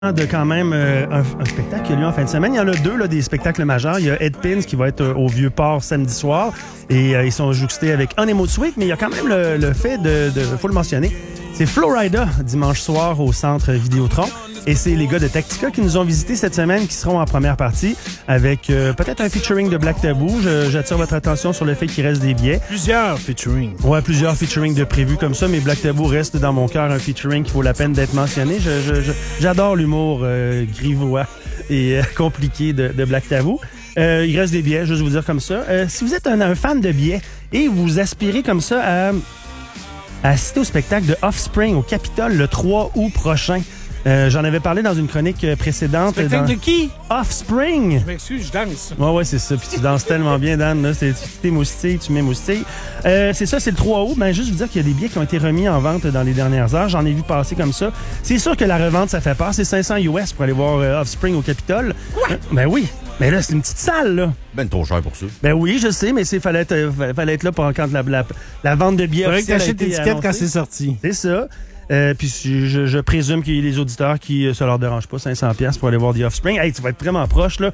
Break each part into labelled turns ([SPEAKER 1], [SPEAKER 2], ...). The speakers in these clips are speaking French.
[SPEAKER 1] de quand même un spectacle qui a lieu en fin de semaine. Il y en a deux, là, des spectacles majeurs. Il y a Ed Pins qui va être au Vieux-Port samedi soir et ils sont jouxtés avec Honeymoon Suite, mais il y a quand même le fait faut le mentionner, c'est Florida dimanche soir au Centre Vidéotron. Et c'est les gars de Tactica qui nous ont visités cette semaine qui seront en première partie avec peut-être un featuring de Black Tabou. J'attire votre attention sur le fait qu'il reste des billets.
[SPEAKER 2] Plusieurs featuring.
[SPEAKER 1] Ouais, plusieurs featuring de prévus comme ça, mais Black Tabou reste dans mon cœur un featuring qui vaut la peine d'être mentionné. J'adore l'humour grivois et compliqué de Black Tabou. Il reste des billets, juste vous dire comme ça. Si vous êtes un fan de billets et vous aspirez comme ça à assister au spectacle de Offspring au Capitole le 3 août prochain, j'en avais parlé dans une chronique précédente.
[SPEAKER 2] Spectacle de qui?
[SPEAKER 1] Offspring.
[SPEAKER 2] Je m'excuse, je danse.
[SPEAKER 1] Ouais, c'est ça. Puis tu danses tellement bien, Dan. Là. Tu t'émoustilles, tu m'émoustilles. C'est ça, c'est le 3 août. Ben, juste vous dire qu'il y a des billets qui ont été remis en vente dans les dernières heures. J'en ai vu passer comme ça. C'est sûr que la revente, ça fait peur. C'est 500 US pour aller voir Offspring au Capitole. Quoi? Ben oui. Mais là, c'est une petite salle, là.
[SPEAKER 3] Ben trop cher pour ça.
[SPEAKER 1] Ben oui, je sais, mais fallait être là pour quand la vente de billets officielle a été
[SPEAKER 2] l'étiquette
[SPEAKER 1] annoncée.
[SPEAKER 2] quand c'est sorti.
[SPEAKER 1] C'est ça. Puis je présume qu'il y a les auditeurs qui ça leur dérange pas, 500$ pour aller voir The Offspring. Hey, tu vas être vraiment proche, là.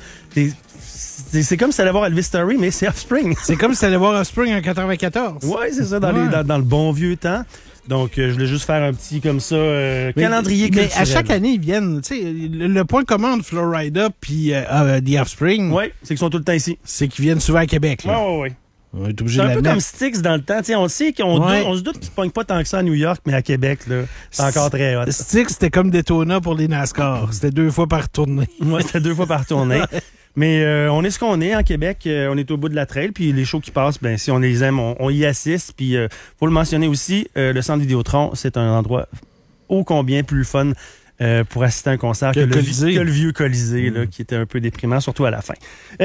[SPEAKER 1] C'est comme si t'allais voir Elvis Story, mais c'est Offspring.
[SPEAKER 2] C'est comme si t'allais voir Offspring en 94.
[SPEAKER 1] Ouais, c'est ça, dans le bon vieux temps. Donc, je voulais juste faire un petit, comme ça, calendrier culturel.
[SPEAKER 2] Mais à chaque année, ils viennent, tu sais, le point commun de Florida puis The Offspring.
[SPEAKER 1] Oui, c'est qu'ils sont tout le temps ici.
[SPEAKER 2] C'est qu'ils viennent souvent à Québec, là.
[SPEAKER 1] Ouais.
[SPEAKER 2] On est obligé
[SPEAKER 1] C'est
[SPEAKER 2] de
[SPEAKER 1] un peu
[SPEAKER 2] l'admettre.
[SPEAKER 1] comme Styx dans le temps. T'sais, on sait on se doute qu'ils ne pognent pas tant que ça à New York, mais à Québec, là, c'est encore très hot.
[SPEAKER 2] Styx, c'était comme Daytona pour les NASCAR. C'était 2 fois par tournée.
[SPEAKER 1] Ouais, c'était 2 fois par tournée. Mais on est ce qu'on est en Québec. On est au bout de la trail. Puis les shows qui passent, ben si on les aime, on y assiste. Puis faut le mentionner aussi, le Centre Vidéotron, c'est un endroit ô combien plus fun pour assister à un concert que le vieux Colisée, là, qui était un peu déprimant, surtout à la fin.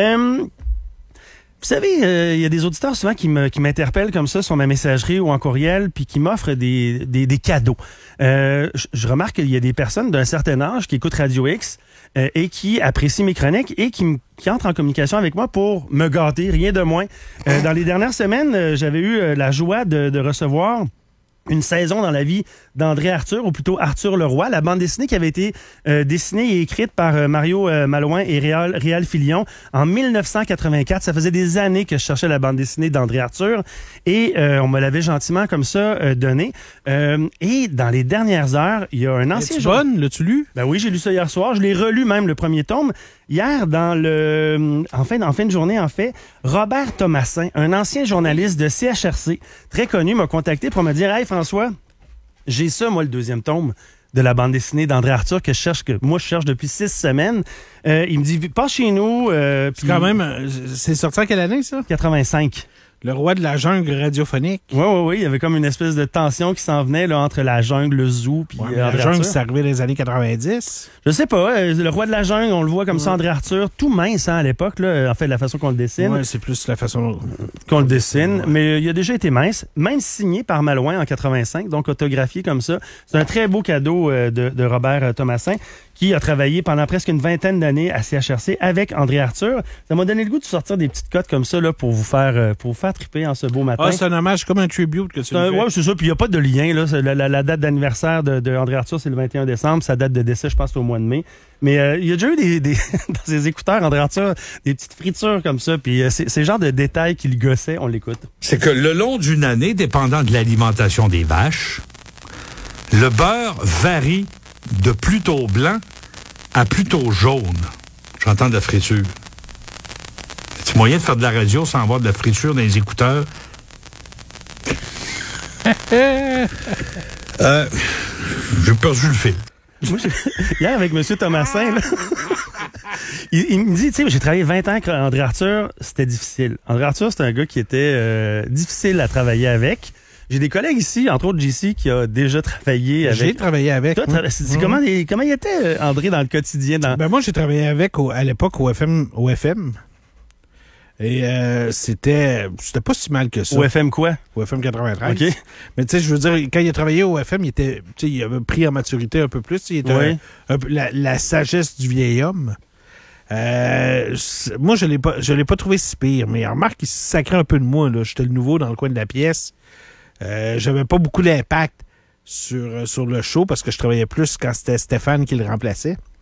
[SPEAKER 1] Vous savez, il y a des auditeurs souvent qui m'interpellent comme ça sur ma messagerie ou en courriel, puis qui m'offrent des cadeaux. Je remarque qu'il y a des personnes d'un certain âge qui écoutent Radio X et qui apprécient mes chroniques et qui entrent en communication avec moi pour me gâter, rien de moins. Dans les dernières semaines, j'avais eu la joie de recevoir une saison dans la vie d'André Arthur, ou plutôt Arthur Leroy, la bande dessinée qui avait été dessinée et écrite par Mario Malouin et Réal Filion en 1984. Ça faisait des années que je cherchais la bande dessinée d'André Arthur et on me l'avait gentiment comme ça donnée. Et dans les dernières heures, il y a un ancien...
[SPEAKER 2] bonne, l'as-tu lu?
[SPEAKER 1] Ben oui, j'ai lu ça hier soir. Je l'ai relu même, le premier tome. Hier, en fin de journée, Robert Thomasin, un ancien journaliste de CHRC, très connu, m'a contacté pour me dire « Hey François, j'ai ça, moi, le deuxième tome de la bande dessinée d'André Arthur que moi je cherche depuis 6 semaines. » Il me dit « Passe chez nous. »
[SPEAKER 2] C'est quand même... c'est sorti en quelle année, ça?
[SPEAKER 1] 85.
[SPEAKER 2] Le roi de la jungle radiophonique.
[SPEAKER 1] Oui. Il y avait comme une espèce de tension qui s'en venait là, entre la jungle, le zoo, puis
[SPEAKER 2] la jungle, c'est arrivé dans les années 90.
[SPEAKER 1] Je sais pas. Le roi de la jungle, on le voit comme ça, André Arthur, tout mince à l'époque, là, en fait, la façon qu'on le dessine.
[SPEAKER 2] Oui, c'est plus la façon
[SPEAKER 1] qu'on le dessine. Mais il a déjà été mince, même signé par Malouin en 85, donc autographié comme ça. C'est un très beau cadeau de Robert Thomasin, qui a travaillé pendant presque une 20aine d'années à CHRC avec André Arthur. Ça m'a donné le goût de sortir des petites cotes comme ça là, pour vous faire triper en ce beau matin.
[SPEAKER 2] Ah, c'est un hommage, comme un tribute que tu fais.
[SPEAKER 1] Oui, c'est ça. Puis il n'y a pas de lien. Là. La date d'anniversaire de André Arthur, c'est le 21 décembre. Sa date de décès, je pense, c'est au mois de mai. Mais il y a déjà eu dans ses écouteurs, André Arthur, des petites fritures comme ça. Puis c'est le genre de détails qui le gossait. On l'écoute.
[SPEAKER 4] C'est que le long d'une année, dépendant de l'alimentation des vaches, le beurre varie de plutôt blanc à plutôt jaune. J'entends de la friture. C'est moyen de faire de la radio sans avoir de la friture dans les écouteurs? J'ai perdu le fil.
[SPEAKER 1] Moi, hier, avec M. Thomasin, là, il me dit, tu sais, j'ai travaillé 20 ans avec André Arthur, c'était difficile. André Arthur, c'était un gars qui était difficile à travailler avec. J'ai des collègues ici, entre autres JC, qui a déjà travaillé avec.
[SPEAKER 2] J'ai travaillé avec.
[SPEAKER 1] Toi, comment il était, André, dans le quotidien?
[SPEAKER 2] Ben moi, j'ai travaillé avec à l'époque au FM. Et c'était pas si mal que ça.
[SPEAKER 1] Au FM quoi?
[SPEAKER 2] Au FM 93.
[SPEAKER 1] OK.
[SPEAKER 2] Mais tu sais, je veux dire, quand il a travaillé au FM, il avait pris en maturité un peu plus. Il était un peu la sagesse du vieil homme. Moi, je l'ai pas trouvé si pire, mais remarque qu'il se sacrait un peu de moi, là. J'étais le nouveau dans le coin de la pièce. J'avais pas beaucoup d'impact sur le show parce que je travaillais plus quand c'était Stéphane qui le remplaçait.